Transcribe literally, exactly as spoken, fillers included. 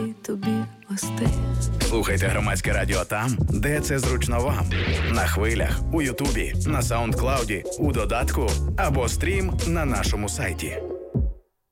тобі гостей. Слухайте Громадське радіо там, де це зручно вам. На хвилях, у Ютубі, на Саундклауді, у додатку або стрім на нашому сайті.